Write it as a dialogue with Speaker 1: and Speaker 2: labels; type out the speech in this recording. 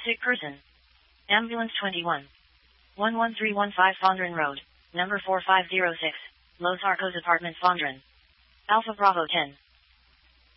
Speaker 1: Sick person. Ambulance 21. 11315 Fondren Road, number 4506, Los Arcos Apartments Fondren. Alpha Bravo 10.